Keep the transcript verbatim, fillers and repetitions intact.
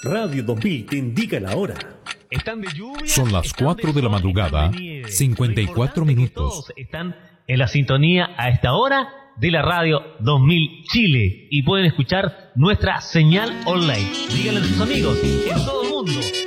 Radio dos mil te indica la hora. Están de lluvia. Son las cuatro de la madrugada, cincuenta y cuatro minutos. Están en la sintonía a esta hora de la Radio dos mil Chile y pueden escuchar nuestra señal online. Díganle a sus amigos en todo el mundo.